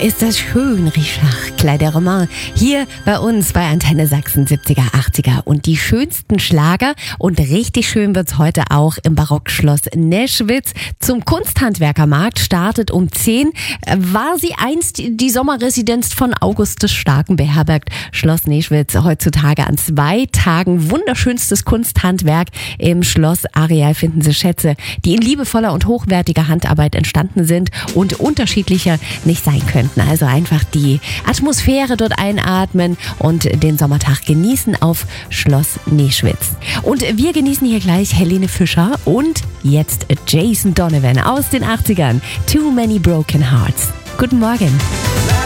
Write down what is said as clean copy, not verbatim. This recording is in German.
ist das schön, Richard Kleider-Roman. Hier bei uns bei Antenne Sachsen 70er, 80er und die schönsten Schlager. Und richtig schön wird's heute auch im Barockschloss Neschwitz. Zum Kunsthandwerkermarkt startet um 10. War sie einst die Sommerresidenz von August des Starken beherbergt. Schloss Neschwitz heutzutage an 2 Tagen wunderschönstes Kunsthandwerk. Im Schlossareal finden Sie Schätze, die in liebevoller und hochwertiger Handarbeit entstanden sind und unterschiedlicher nicht sein könnten. Also einfach die Atmosphäre dort einatmen und den Sommertag genießen auf Schloss Neschwitz. Und wir genießen hier gleich Helene Fischer und jetzt Jason Donovan aus den 80ern. Too Many Broken Hearts. Guten Morgen.